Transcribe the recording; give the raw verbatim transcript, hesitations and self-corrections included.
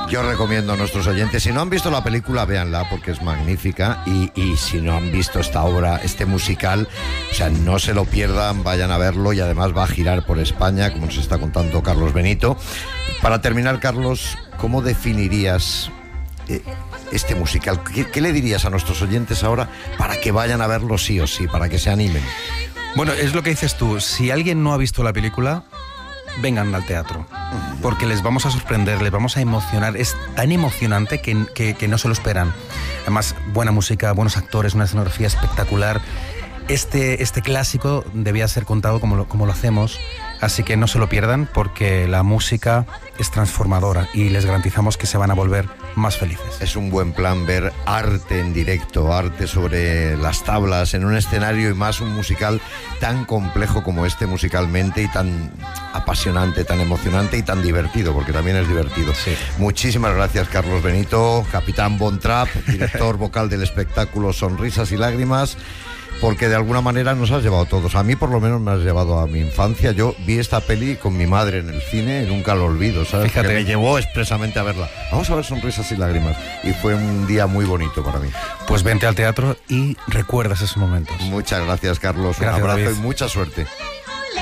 Yo recomiendo a nuestros oyentes, si no han visto la película, véanla porque es magnífica, y, y si no han visto esta obra, este musical, o sea, no se lo pierdan, vayan a verlo, y además va a girar por España, como nos está contando Carlos Benito. Para terminar, Carlos, ¿cómo definirías eh, este musical? ¿Qué, ¿Qué le dirías a nuestros oyentes ahora para que vayan a verlo sí o sí, para que se animen? Bueno, es lo que dices tú, si alguien no ha visto la película, vengan al teatro, porque les vamos a sorprender, les vamos a emocionar. Es tan emocionante que, que, que no se lo esperan. Además, buena música, buenos actores, una escenografía espectacular. Este, este clásico debía ser contado como lo, como lo hacemos, así que no se lo pierdan, porque la música es transformadora y les garantizamos que se van a volver más felices. Es un buen plan ver arte en directo, arte sobre las tablas, en un escenario, y más un musical tan complejo como este musicalmente, y tan apasionante, tan emocionante y tan divertido, porque también es divertido. Sí. Muchísimas gracias, Carlos Benito, capitán Von Trapp, director vocal del espectáculo Sonrisas y Lágrimas, porque de alguna manera nos has llevado a todos. A mí por lo menos me has llevado a mi infancia. Yo vi esta peli con mi madre en el cine y nunca lo olvido, ¿sabes? Fíjate. Que me llevó expresamente a verla. Vamos a ver Sonrisas y Lágrimas. Y fue un día muy bonito para mí. Pues vente al teatro y recuerdas esos momentos. Muchas gracias, Carlos. Gracias, un abrazo, David. y mucha suerte.